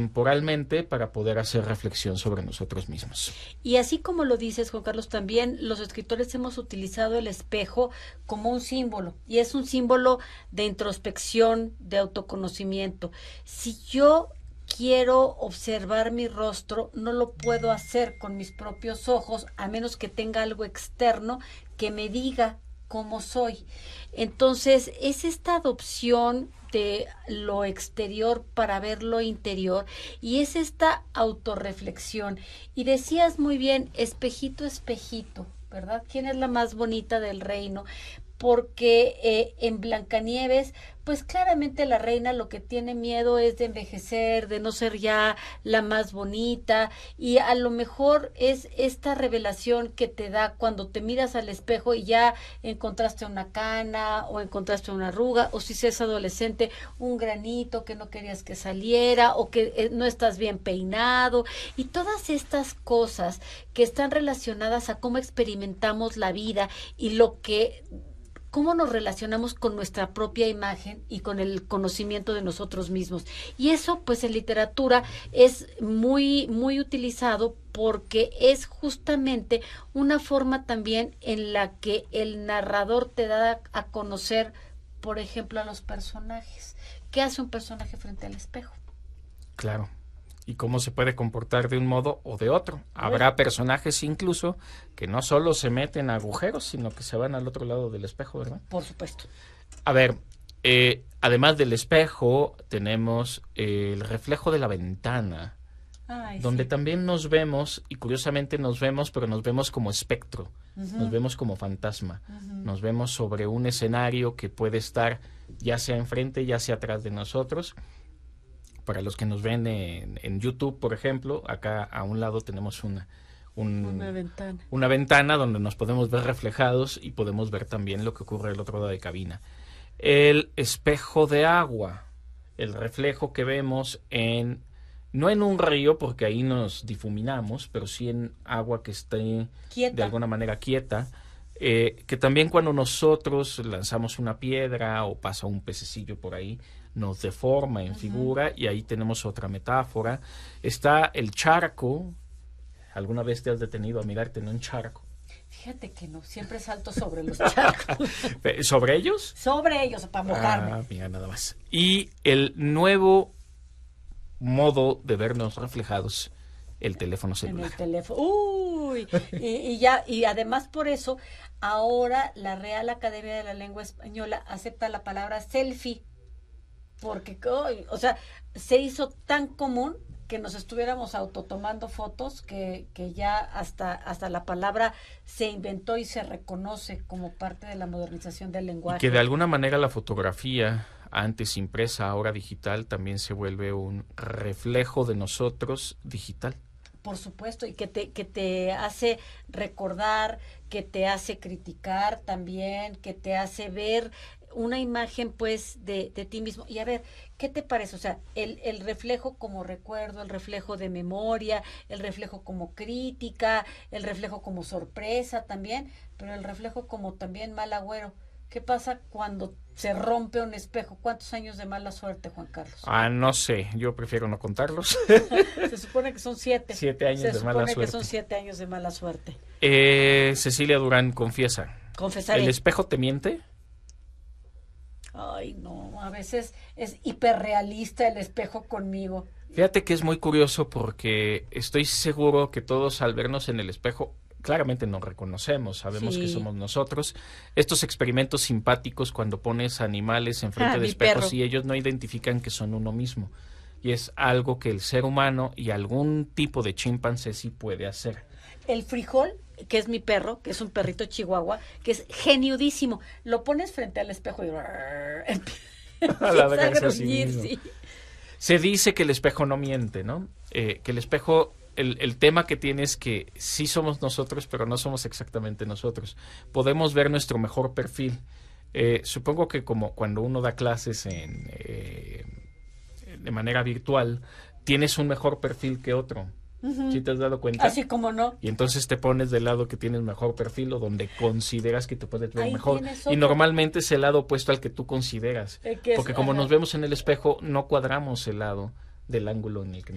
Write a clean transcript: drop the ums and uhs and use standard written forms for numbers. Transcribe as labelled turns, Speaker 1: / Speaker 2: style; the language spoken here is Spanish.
Speaker 1: temporalmente para poder hacer reflexión sobre nosotros mismos.
Speaker 2: Y así como lo dices, Juan Carlos, también los escritores hemos utilizado el espejo como un símbolo, y es un símbolo de introspección, de autoconocimiento. Si yo quiero observar mi rostro, no lo puedo hacer con mis propios ojos, a menos que tenga algo externo que me diga cómo soy. Entonces, es esta adopción de lo exterior para ver lo interior, y es esta autorreflexión. Y decías muy bien, espejito, espejito, ¿verdad? ¿Quién es la más bonita del reino? Porque en Blancanieves, pues claramente la reina lo que tiene miedo es de envejecer, de no ser ya la más bonita, y a lo mejor es esta revelación que te da cuando te miras al espejo y ya encontraste una cana o encontraste una arruga, o si seas adolescente, un granito que no querías que saliera, o que no estás bien peinado, y todas estas cosas que están relacionadas a cómo experimentamos la vida y cómo nos relacionamos con nuestra propia imagen y con el conocimiento de nosotros mismos. Y eso, pues, en literatura es muy, muy utilizado, porque es justamente una forma también en la que el narrador te da a conocer, por ejemplo, a los personajes. ¿Qué hace un personaje frente al espejo?
Speaker 1: Claro. Y cómo se puede comportar de un modo o de otro. Habrá personajes incluso que no solo se meten a agujeros, sino que se van al otro lado del espejo, ¿verdad?
Speaker 2: Por supuesto.
Speaker 1: A ver, además del espejo, tenemos el reflejo de la ventana, donde también nos vemos, y curiosamente nos vemos, pero nos vemos como espectro, nos vemos como fantasma, nos vemos sobre un escenario que puede estar ya sea enfrente, ya sea atrás de nosotros. Para los que nos ven en YouTube, por ejemplo, acá a un lado tenemos una ventana donde nos podemos ver reflejados y podemos ver también lo que ocurre al otro lado de cabina. El espejo de agua, el reflejo que vemos no en un río, porque ahí nos difuminamos, pero sí en agua que esté quieta, de alguna manera quieta, que también cuando nosotros lanzamos una piedra o pasa un pececillo por ahí, nos deforma en figura, y ahí tenemos otra metáfora. Está el charco. ¿Alguna vez te has detenido a mirarte en un charco?
Speaker 2: Fíjate que no, siempre salto sobre los charcos.
Speaker 1: ¿Sobre ellos?
Speaker 2: Sobre ellos, para mojarme.
Speaker 1: Mira, nada más. Y el nuevo modo de vernos reflejados, el teléfono celular.
Speaker 2: En el teléfono. Uy, y además por eso, ahora la Real Academia de la Lengua Española acepta la palabra selfie. Porque, o sea, se hizo tan común que nos estuviéramos autotomando fotos que ya hasta la palabra se inventó y se reconoce como parte de la modernización del lenguaje.
Speaker 1: Y que de alguna manera la fotografía, antes impresa, ahora digital, también se vuelve un reflejo de nosotros digital.
Speaker 2: Por supuesto, y que te hace recordar, que te hace criticar también, que te hace ver una imagen, pues, de ti mismo. Y a ver, ¿qué te parece? O sea, el reflejo como recuerdo, el reflejo de memoria, el reflejo como crítica, el reflejo como sorpresa también, pero el reflejo como también mal agüero. ¿Qué pasa cuando se rompe un espejo? ¿Cuántos años de mala suerte, Juan Carlos?
Speaker 1: No sé, yo prefiero no contarlos.
Speaker 2: Se supone que son 7.
Speaker 1: 7 años de mala suerte.
Speaker 2: Se supone que son 7 años de mala suerte.
Speaker 1: Cecilia Durán confiesa.
Speaker 2: Confesaré.
Speaker 1: ¿El espejo te miente?
Speaker 2: Ay, no, a veces es hiperrealista el espejo conmigo.
Speaker 1: Fíjate que es muy curioso, porque estoy seguro que todos, al vernos en el espejo, claramente nos reconocemos, sabemos que somos nosotros. Estos experimentos simpáticos cuando pones animales enfrente de espejos,
Speaker 2: perro,
Speaker 1: y ellos no identifican que son uno mismo. Y es algo que el ser humano y algún tipo de chimpancé sí puede hacer.
Speaker 2: El frijol, que es mi perro, que es un perrito chihuahua, que es geniudísimo, lo pones frente al espejo y empieza a gruñir, sí.
Speaker 1: Se dice que el espejo no miente, ¿no? Que el espejo, el tema que tiene es que sí somos nosotros, pero no somos exactamente nosotros. Podemos ver nuestro mejor perfil. Supongo que como cuando uno da clases de manera virtual, tienes un mejor perfil que otro. ¿Sí te has dado cuenta?
Speaker 2: Así como no.
Speaker 1: Y entonces te pones del lado que tienes mejor perfil, o donde consideras que te puedes ver
Speaker 2: ahí
Speaker 1: mejor. Y normalmente es el lado opuesto al que tú consideras. Porque como nos vemos en el espejo, no cuadramos el lado del ángulo en el que